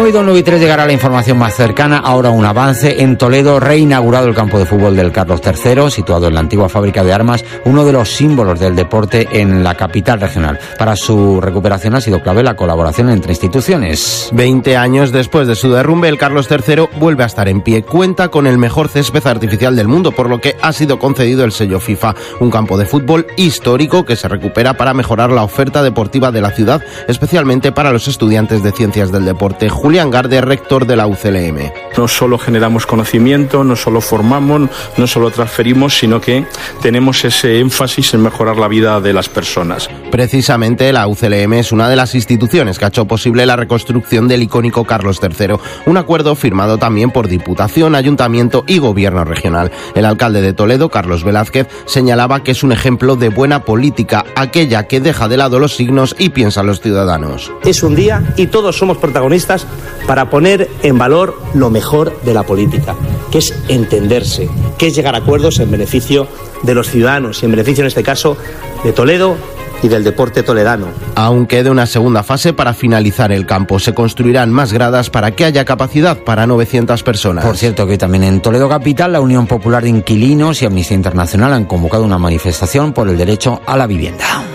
9 y 3 llegará la información más cercana. Ahora un avance. En Toledo, reinaugurado el campo de fútbol del Carlos III, situado en la antigua fábrica de armas, uno de los símbolos del deporte en la capital regional. Para su recuperación ha sido clave la colaboración entre instituciones. 20 años después de su derrumbe, el Carlos III vuelve a estar en pie. Cuenta con el mejor césped artificial del mundo, por lo que ha sido concedido el sello FIFA. Un campo de fútbol histórico que se recupera para mejorar la oferta deportiva de la ciudad, especialmente para los estudiantes de Ciencias del Deporte. Julián Garde, rector de la UCLM. No solo generamos conocimiento, no solo formamos, no solo transferimos, sino que tenemos ese énfasis en mejorar la vida de las personas. Precisamente la UCLM es una de las instituciones que ha hecho posible la reconstrucción del icónico Carlos III. Un acuerdo firmado también por Diputación, Ayuntamiento y Gobierno regional. El alcalde de Toledo, Carlos Velázquez, señalaba que es un ejemplo de buena política, aquella que deja de lado los signos y piensa en los ciudadanos. Es un día y todos somos protagonistas para poner en valor lo mejor de la política, que es entenderse, que es llegar a acuerdos en beneficio de los ciudadanos y en beneficio, en este caso, de Toledo y del deporte toledano. Aún queda una segunda fase para finalizar el campo. Se construirán más gradas para que haya capacidad para 900 personas. Por cierto, que también en Toledo capital, la Unión Popular de Inquilinos y Amnistía Internacional han convocado una manifestación por el derecho a la vivienda.